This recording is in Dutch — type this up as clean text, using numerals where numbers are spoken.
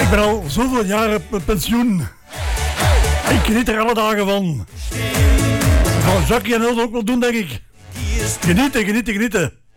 Ik ben al zoveel jaren pensioen. Ik geniet er alle dagen van. Dat zal Jackie en Hilde ook wel doen, denk ik. Genieten, genieten, genieten.